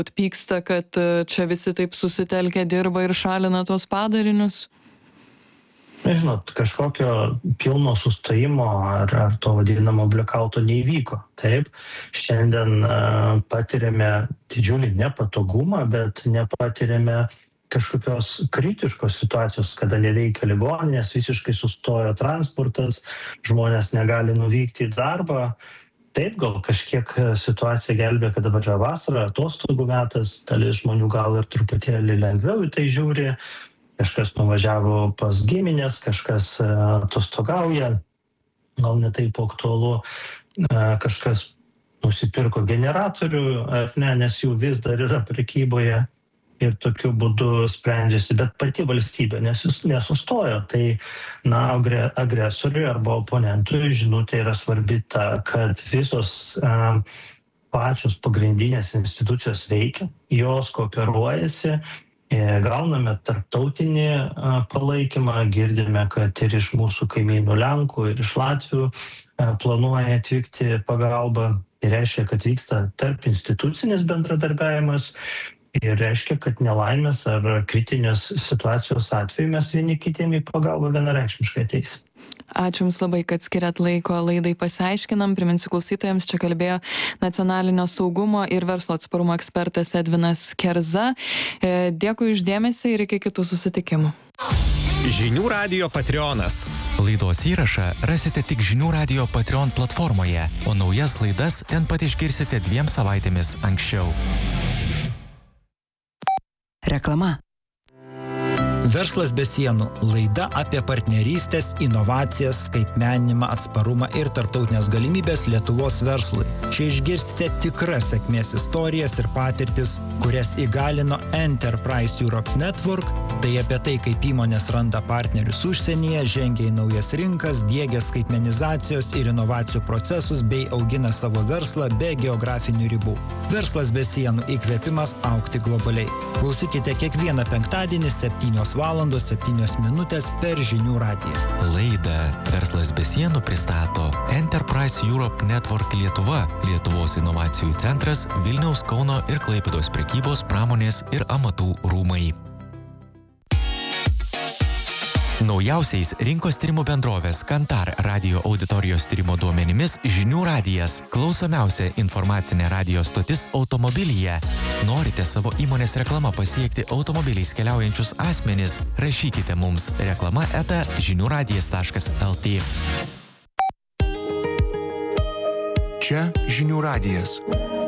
pyksta, kad čia visi taip susitelkę dirba ir šalina tuos padarinius? Žinot, kažkokio pilno sustojimo ar to vadinamo blackouto neįvyko. Taip, šiandien patiriame didžiulį nepatogumą, bet nepatiriame kažkokios kritiškos situacijos, kada neveikia ligoninės, visiškai sustojo transportas, žmonės negali nuvykti į darbą. Taip, gal kažkiek situacija gelbė, kad dabar yra vasara, atostogų metas, dalis žmonių gal ir truputėlį lengviau į tai žiūri. Kažkas nuvažiavo pas giminės, kažkas atostogauja, gal ne taip aktualu, kažkas nusipirko generatorių, ar ne, nes jų vis dar yra prekyboje ir tokiu būdu sprendžiasi, bet pati valstybė nesustojo. Tai, agresoriui arba oponentui žinutė yra svarbi ta, kad visos pačios pagrindinės institucijos veikia, jos kooperuojasi. Gauname tarptautinį palaikymą, girdime, kad ir iš mūsų kaimynų Lenkų, ir iš Latvių planuoja atvykti pagalba. Tai reiškia, kad vyksta tarp institucinis bendradarbiavimas ir reiškia, kad nelaimės ar kritinės situacijos atveju mes vieni kitiem į pagalbą vienareikšmiškai ateisim. Ačiū Jums labai, kad skiriat laiko laidai Pasiaiškinam. Priminsiu klausytojams, čia kalbėjo nacionalinio saugumo ir verslo atsparumo ekspertas Edvinas Kerza. Dėkui už dėmesį ir iki kitų susitikimų. Žinių radijo Patreonas. Laidos įrašą rasite tik Žinių radijo Patreon platformoje, o naujas laidas ten pat išgirsite 2 savaitėmis anksčiau. Reklama. Verslas be sienų – laida apie partnerystės, inovacijas, skaitmeninimą, atsparumą ir tarptautinės galimybės Lietuvos verslui. Čia išgirsite tikras sėkmės istorijas ir patirtis, kurias įgalino Enterprise Europe Network, tai apie tai, kaip įmonės randa partnerius užsienyje, žengia į naujas rinkas, diegia skaitmenizacijos ir inovacijų procesus bei augina savo verslą be geografinių ribų. Verslas be sienų – įkvėpimas augti globaliai. Klausykite kiekvieną penktadienį 7:07 per Žinių radiją. Laidą Verslas be sienų pristato Enterprise Europe Network Lietuva, Lietuvos inovacijų centras, Vilniaus, Kauno ir Klaipėdos prekybos, pramonės ir amatų rūmai. Naujausiais rinkos tyrimų bendrovės Kantar radijo auditorijos tyrimo duomenimis Žinių radijas – klausomiausia informacinė radijo stotis automobilyje. Norite savo įmonės reklama pasiekti automobiliais keliaujančius asmenis? Rašykite mums reklama@žiniuradijas.lt. Čia Žinių radijas.